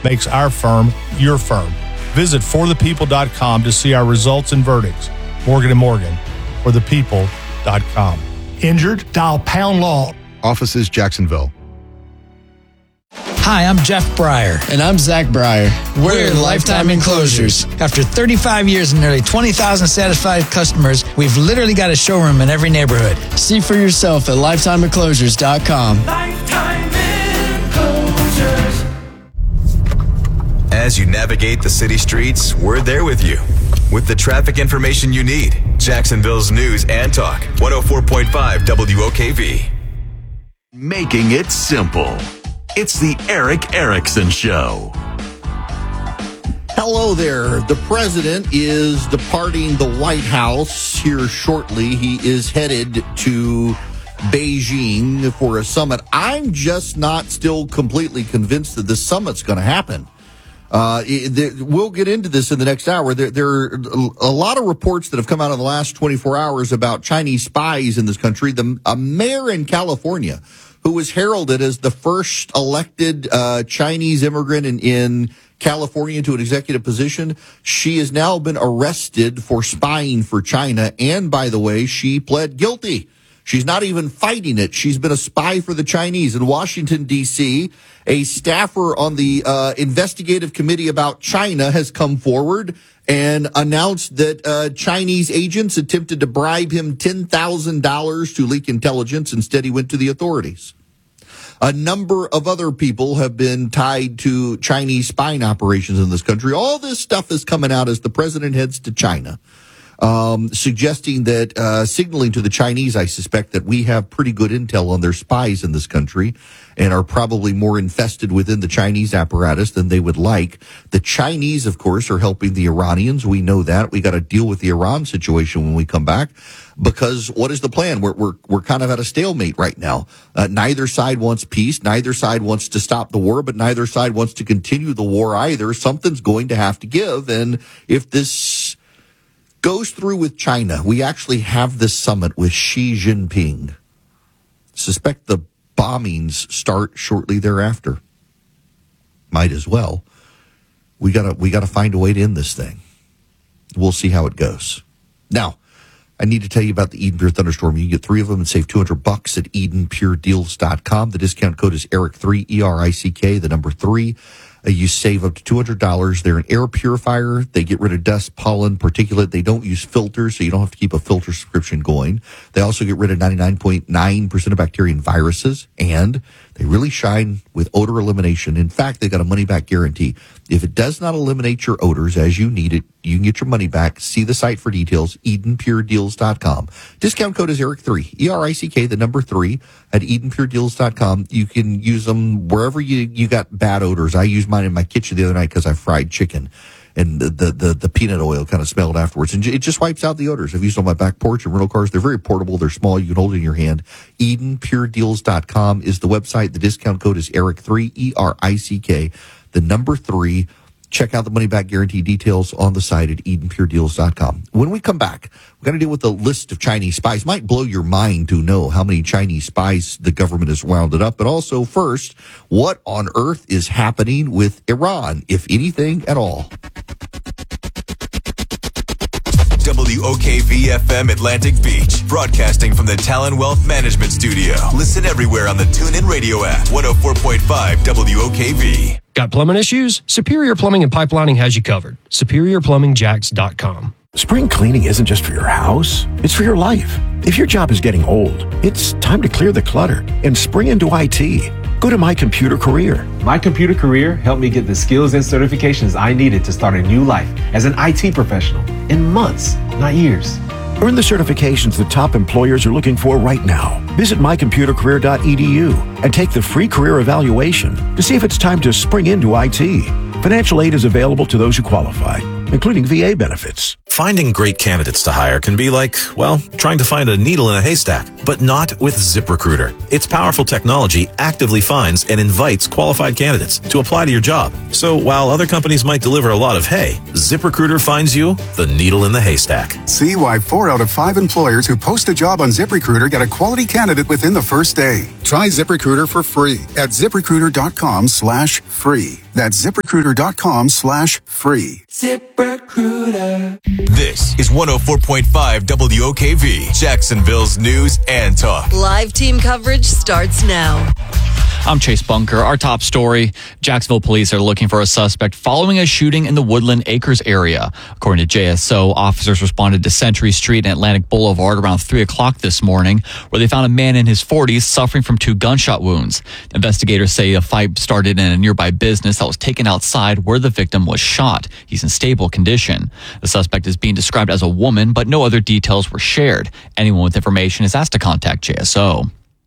makes our firm your firm. Visit forthepeople.com to see our results and verdicts. Morgan & Morgan, forthepeople.com. Injured? Dial pound law. Offices, Jacksonville. Hi, I'm Jeff Breyer. And I'm Zach Breyer. We're Lifetime Enclosures. After 35 years and nearly 20,000 satisfied customers, we've literally got a showroom in every neighborhood. See for yourself at lifetimeenclosures.com. Lifetime Enclosures. As you navigate the city streets, we're there with you. With the traffic information you need. Jacksonville's news and talk. 104.5 WOKV. Making it simple. It's the Erick Erickson Show. Hello there. The president is departing the White House here shortly. He is headed to Beijing for a summit. I'm just not still completely convinced that this summit's going to happen. We'll get into this in the next hour. There are a lot of reports that have come out in the last 24 hours about Chinese spies in this country. A mayor in California who was heralded as the first elected Chinese immigrant in California to an executive position. She has now been arrested for spying for China. And by the way, she pled guilty. She's not even fighting it. She's been a spy for the Chinese. In Washington, D.C., a staffer on the investigative committee about China has come forward and announced that Chinese agents attempted to bribe him $10,000 to leak intelligence. Instead, he went to the authorities. A number of other people have been tied to Chinese spying operations in this country. All this stuff is coming out as the president heads to China. Suggesting that, signaling to the Chinese, I suspect, that we have pretty good intel on their spies in this country and are probably more infested within the Chinese apparatus than they would like. The Chinese, of course, are helping the Iranians. We know that. We got to deal with the Iran situation when we come back, because what is the plan? We're kind of at a stalemate right now. Neither side wants peace. Neither side wants to stop the war, but neither side wants to continue the war either. Something's going to have to give. And if this goes through with China, we actually have this summit with Xi Jinping. Suspect the bombings start shortly thereafter. Might as well. We gotta find a way to end this thing. We'll see how it goes. Now, I need to tell you about the Eden Pure Thunderstorm. You can get 3 of them and save $200 at EdenPureDeals.com. The discount code is ERICK3, ERICK, the number 3. You save up to $200. They're an air purifier. They get rid of dust, pollen, particulate. They don't use filters, so you don't have to keep a filter subscription going. They also get rid of 99.9% of bacteria and viruses, and they really shine with odor elimination. In fact, they got a money-back guarantee. If it does not eliminate your odors as you need it, you can get your money back. See the site for details, EdenPureDeals.com. Discount code is ERICK3, ERICK, the number 3, at EdenPureDeals.com. You can use them wherever you got bad odors. I used mine in my kitchen the other night because I fried chicken, and the peanut oil kind of smelled afterwards. And it just wipes out the odors. I've used it on my back porch and rental cars. They're very portable. They're small. You can hold it in your hand. EdenPureDeals.com is the website. The discount code is ERICK3, ERICK, the number 3. Check out the money-back guarantee details on the site at EdenPureDeals.com. When we come back, we're going to deal with a list of Chinese spies. Might blow your mind to know how many Chinese spies the government has rounded up. But also, first, what on earth is happening with Iran, if anything at all? WOKV-FM Atlantic Beach, broadcasting from the Talon Wealth Management Studio. Listen everywhere on the TuneIn Radio app. 104.5 WOKV. Got plumbing issues? Superior Plumbing and Pipelining has you covered. SuperiorPlumbingJacks.com. Spring cleaning isn't just for your house, it's for your life. If your job is getting old, it's time to clear the clutter and spring into IT. Go to My Computer Career. My Computer Career helped me get the skills and certifications I needed to start a new life as an IT professional in months, not years. Earn the certifications the top employers are looking for right now. Visit mycomputercareer.edu and take the free career evaluation to see if it's time to spring into IT. Financial aid is available to those who qualify, including VA benefits. Finding great candidates to hire can be like, well, trying to find a needle in a haystack, but not with ZipRecruiter. Its powerful technology actively finds and invites qualified candidates to apply to your job. So while other companies might deliver a lot of hay, ZipRecruiter finds you the needle in the haystack. See why 4 out of 5 employers who post a job on ZipRecruiter get a quality candidate within the first day. Try ZipRecruiter for free at ZipRecruiter.com/free. That's ZipRecruiter.com/free. ZipRecruiter. This is 104.5 WOKV, Jacksonville's news and talk. Live team coverage starts now. I'm Chase Bunker. Our top story, Jacksonville police are looking for a suspect following a shooting in the Woodland Acres area. According to JSO, officers responded to Century Street and Atlantic Boulevard around 3 o'clock this morning, where they found a man in his 40s suffering from 2 gunshot wounds. Investigators say a fight started in a nearby business that was taken outside where the victim was shot. He's in stable condition. The suspect is being described as a woman, but no other details were shared. Anyone with information is asked to contact JSO.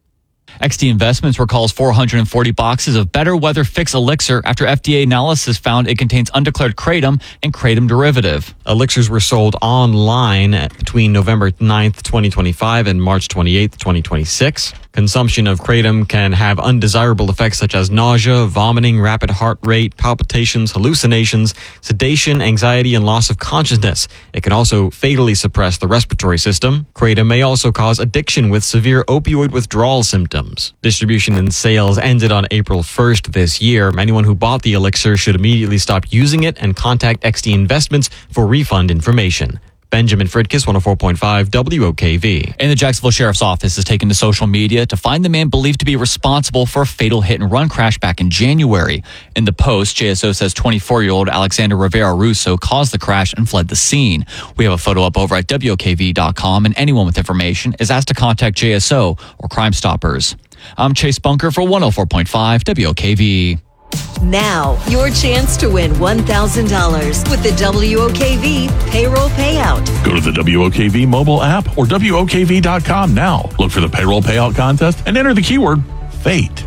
XD Investments recalls 440 boxes of Better Weather Fix Elixir after FDA analysis found it contains undeclared kratom and kratom derivative. Elixirs were sold online between November 9th, 2025 and March 28th, 2026. Consumption of kratom can have undesirable effects such as nausea, vomiting, rapid heart rate, palpitations, hallucinations, sedation, anxiety, and loss of consciousness. It can also fatally suppress the respiratory system. Kratom may also cause addiction with severe opioid withdrawal symptoms. Distribution and sales ended on April 1st this year. Anyone who bought the elixir should immediately stop using it and contact XD Investments for refund information. Benjamin Fridkiss, 104.5 WOKV. And the Jacksonville Sheriff's Office has taken to social media to find the man believed to be responsible for a fatal hit-and-run crash back in January. In the post, JSO says 24-year-old Alexander Rivera-Russo caused the crash and fled the scene. We have a photo up over at WOKV.com, and anyone with information is asked to contact JSO or Crime Stoppers. I'm Chase Bunker for 104.5 WOKV. Now, your chance to win $1,000 with the WOKV payroll payout. Go to the WOKV mobile app or WOKV.com now. Look for the payroll payout contest and enter the keyword FATE,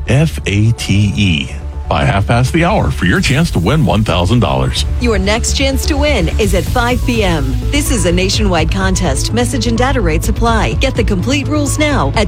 F-A-T-E, by 1:30 for your chance to win $1,000. Your next chance to win is at 5 p.m. This is a nationwide contest. Message and data rates apply. Get the complete rules now at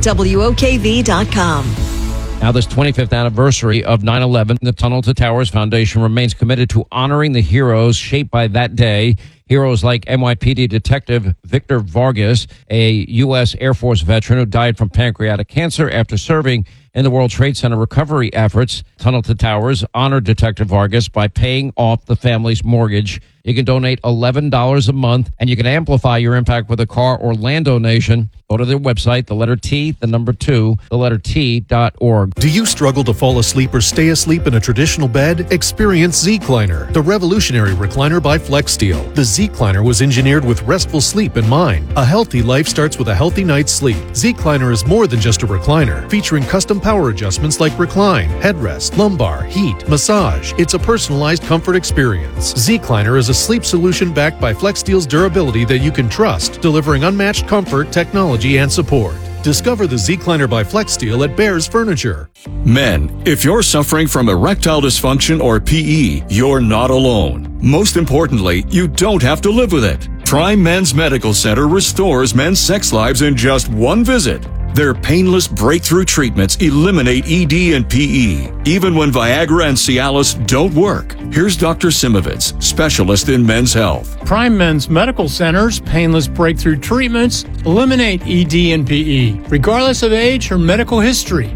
WOKV.com. Now, this 25th anniversary of 9/11, the Tunnel to Towers Foundation remains committed to honoring the heroes shaped by that day. Heroes like NYPD Detective Victor Vargas, a U.S. Air Force veteran who died from pancreatic cancer after serving in the World Trade Center recovery efforts. Tunnel to Towers honored Detective Vargas by paying off the family's mortgage. You can donate $11 a month, and you can amplify your impact with a car or land donation. Go to their website, the letter T, the number 2, the letter T.org. Do you struggle to fall asleep or stay asleep in a traditional bed? Experience Z-Cliner, the revolutionary recliner by FlexSteel. The Z-Cliner was engineered with restful sleep in mind. A healthy life starts with a healthy night's sleep. Z-Cliner is more than just a recliner, featuring custom power adjustments like recline, headrest, lumbar, heat, massage. It's a personalized comfort experience. Z-Cliner is a sleep solution backed by FlexSteel's durability that you can trust, delivering unmatched comfort, technology, and support. Discover the Z-Cliner by FlexSteel at Bears Furniture. Men, if you're suffering from erectile dysfunction or PE, you're not alone. Most importantly, you don't have to live with it. Prime Men's Medical Center restores men's sex lives in just one visit. Their painless breakthrough treatments eliminate ED and PE, even when Viagra and Cialis don't work. Here's Dr. Simovitz, specialist in men's health. Prime Men's Medical Center's painless breakthrough treatments eliminate ED and PE, regardless of age or medical history.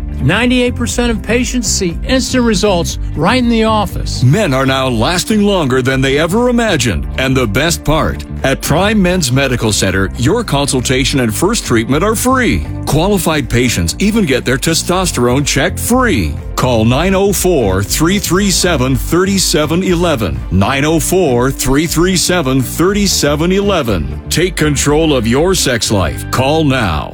98% of patients see instant results right in the office. Men are now lasting longer than they ever imagined. And the best part, at Prime Men's Medical Center, your consultation and first treatment are free. Qualified patients even get their testosterone checked free. Call 904-337-3711. 904-337-3711. Take control of your sex life. Call now.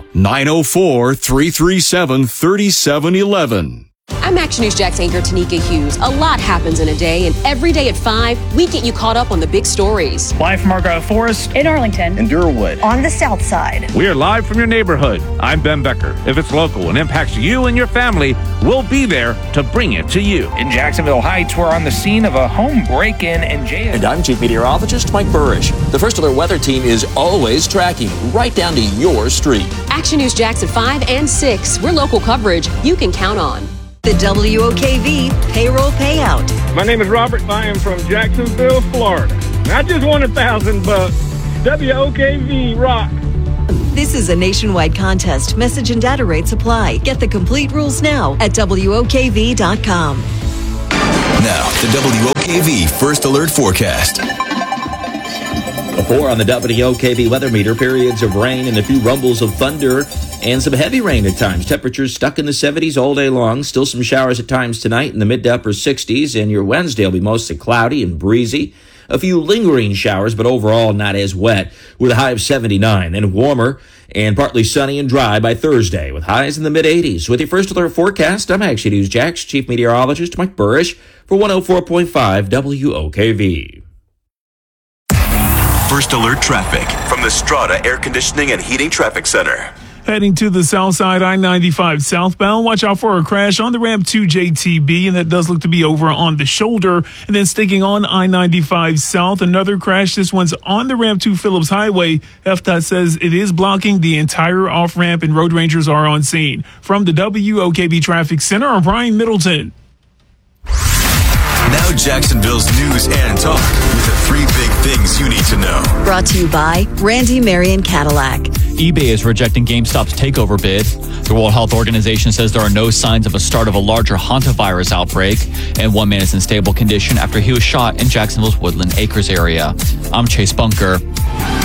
904-337-3711. I'm Action News Jax anchor Tanika Hughes. A lot happens in a day, and every day at 5, we get you caught up on the big stories. Live from Argyle Forest, in Arlington, in Durwood, on the south side. We are live from your neighborhood. I'm Ben Becker. If it's local and impacts you and your family, we'll be there to bring it to you. In Jacksonville Heights, we're on the scene of a home break-in and jail. And I'm Chief Meteorologist Mike Burrish. The First Alert Weather Team is always tracking right down to your street. Action News Jax at 5 and 6. We're local coverage you can count on. The WOKV payroll payout. My name is Robert. I am from Jacksonville, Florida. I just won $1,000. WOKV rock. This is a nationwide contest. Message and data rates apply. Get the complete rules now at WOKV.com. Now, the WOKV First Alert Forecast. Before on the WOKV weather meter, periods of rain and a few rumbles of thunder and some heavy rain at times. Temperatures stuck in the 70s all day long. Still some showers at times tonight in the mid to upper 60s. And your Wednesday will be mostly cloudy and breezy. A few lingering showers, but overall not as wet, with a high of 79. And warmer and partly sunny and dry by Thursday, with highs in the mid-80s. With your First Alert Forecast, I'm Action News Jax Chief Meteorologist Mike Burrish for 104.5 WOKV. First Alert Traffic from the Strata Air Conditioning and Heating Traffic Center. Heading to the south side, I-95 southbound. Watch out for a crash on the ramp to JTB, and that does look to be over on the shoulder. And then sticking on I-95 south, another crash. This one's on the ramp to Phillips Highway. FDOT says it is blocking the entire off-ramp, and road rangers are on scene. From the WOKV Traffic Center, I'm Brian Middleton. Now Jacksonville's news and talk with the 3 big things you need to know. Brought to you by Randy Marion Cadillac. eBay is rejecting GameStop's takeover bid. The World Health Organization says there are no signs of a start of a larger hantavirus outbreak, and one man is in stable condition after he was shot in Jacksonville's Woodland Acres area. I'm Chase Bunker.